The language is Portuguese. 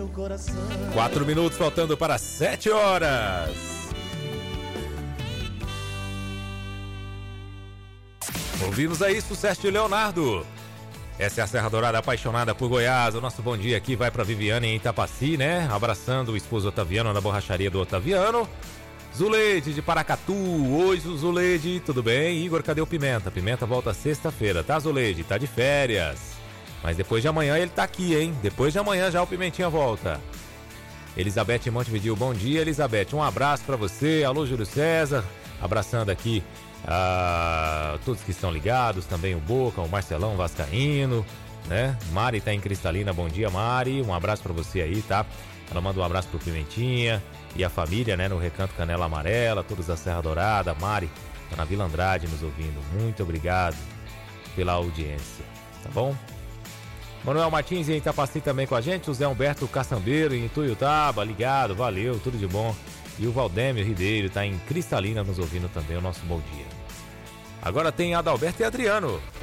coração. 4 minutos faltando para 7 horas. Ouvimos aí sucesso de Leonardo. Essa é a Serra Dourada apaixonada por Goiás. O nosso bom dia aqui vai para Viviane em Itapaci, né? Abraçando o esposo Otaviano na borracharia do Otaviano. Zuleide de Paracatu. Oi, Zuleide, tudo bem? Igor, cadê o Pimenta? Pimenta volta sexta-feira, tá, Zuleide? Tá de férias. Mas depois de amanhã ele tá aqui, hein? Depois de amanhã já o Pimentinha volta. Elizabeth Montevideo, bom dia, Elizabeth. Um abraço pra você. Alô, Júlio César. Abraçando aqui todos que estão ligados. Também o Boca, o Marcelão Vascaíno, né? Mari tá em Cristalina, bom dia, Mari. Um abraço pra você aí, tá? Ela manda um abraço pro Pimentinha e a família, né? No Recanto Canela Amarela, todos da Serra Dourada. Mari tá na Vila Andrade nos ouvindo. Muito obrigado pela audiência, tá bom? Manuel Martins em Itapaci também com a gente. O Zé Humberto Caçambeiro em Ituiutaba, ligado, valeu, tudo de bom. E o Valdêmio Ribeiro tá em Cristalina nos ouvindo também, o nosso bom dia. Agora tem Adalberto e Adriano.